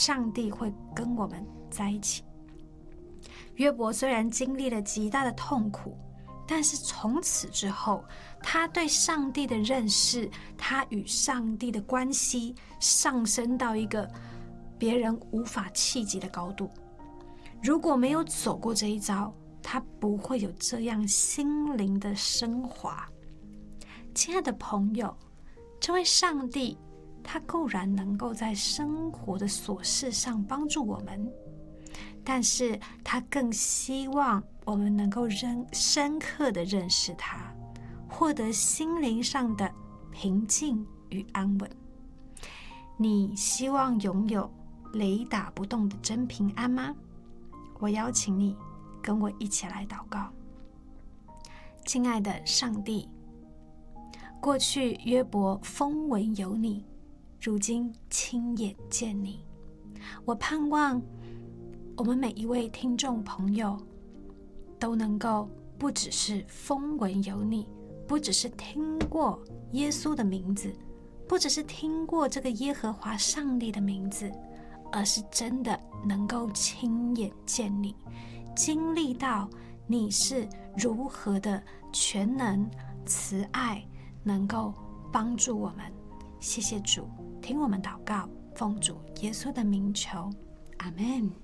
上帝会跟我们在一起。约伯虽然经历了极大的痛苦，但是从此之后，他对上帝的认识，他与上帝的关系上升到一个别人无法企及的高度。如果没有走过这一遭，他不会有这样心灵的升华。亲爱的朋友，这位上帝，他固然能够在生活的琐事上帮助我们，但是他更希望我们能够深刻的认识他，获得心灵上的平静与安稳。你希望拥有雷打不动的真平安吗？我邀请你跟我一起来祷告。亲爱的上帝，过去约伯风闻有你，如今亲眼见你。我盼望我们每一位听众朋友都能够不只是风闻有你，不只是听过耶稣的名字，不只是听过这个耶和华上帝的名字，而是真的能够亲眼见你，经历到你是如何的全能慈爱，能够帮助我们。谢谢主，听我们祷告，奉主耶稣的名求，阿们。